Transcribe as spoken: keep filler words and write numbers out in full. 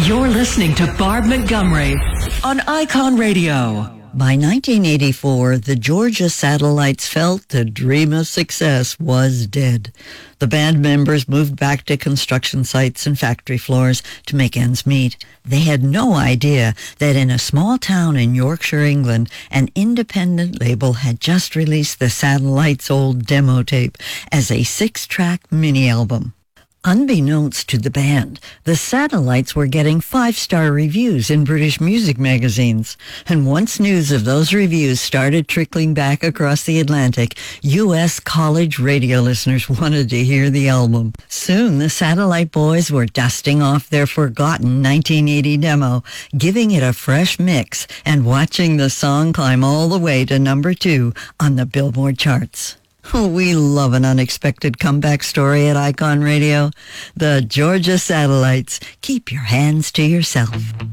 You're listening to Barb Montgomery on Icon Radio. By nineteen eighty-four, the Georgia Satellites felt the dream of success was dead. The band members moved back to construction sites and factory floors to make ends meet. They had no idea that in a small town in Yorkshire, England, an independent label had just released the Satellites' old demo tape as a six-track mini-album. Unbeknownst to the band, the Satellites were getting five-star reviews in British music magazines. And once news of those reviews started trickling back across the Atlantic, U S college radio listeners wanted to hear the album. Soon, the Satellite Boys were dusting off their forgotten nineteen eighty demo, giving it a fresh mix, and watching the song climb all the way to number two on the Billboard charts. We love an unexpected comeback story at Icon Radio. The Georgia Satellites. Keep your hands to yourself.